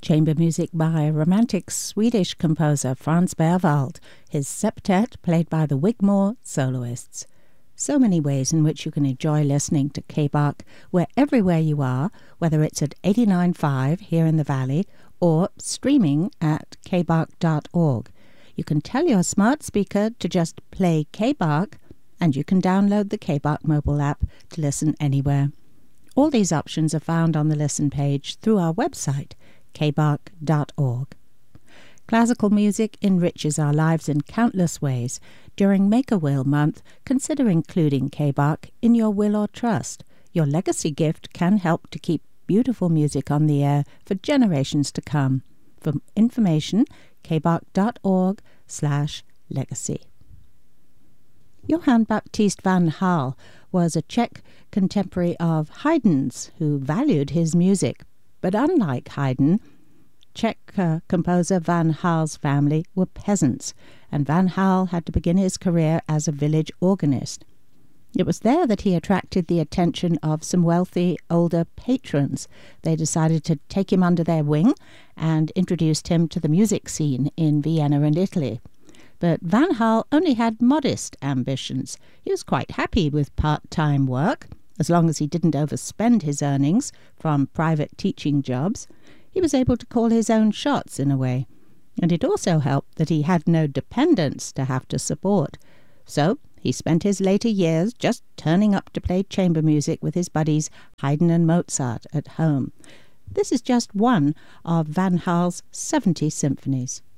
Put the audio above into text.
Chamber music by romantic Swedish composer Franz Berwald, his septet played by the Wigmore soloists. So many ways in which you can enjoy listening to K-Bach everywhere you are, whether it's at 89.5 here in the Valley or streaming at kbach.org. You can tell your smart speaker to just play K-Bach, and you can download the K-Bach mobile app to listen anywhere. All these options are found on the listen page through our website, kbach.org. Classical music enriches our lives in countless ways. During Make-A-Will Month, consider including K-Bach in your will or trust. Your legacy gift can help to keep beautiful music on the air for generations to come. For information, kbach.org/legacy. Johann Baptist van Hal was a Czech contemporary of Haydn's who valued his music. But unlike Haydn, Czech composer Van Hal's family were peasants, and Van Hal had to begin his career as a village organist. It was there that he attracted the attention of some wealthy older patrons. They decided to take him under their wing and introduced him to the music scene in Vienna and Italy. But Van Hal only had modest ambitions. He was quite happy with part-time work, as long as he didn't overspend his earnings from private teaching jobs. He was able to call his own shots in a way. And it also helped that he had no dependents to have to support. So he spent his later years just turning up to play chamber music with his buddies Haydn and Mozart at home. This is just one of Van Hal's 70 symphonies.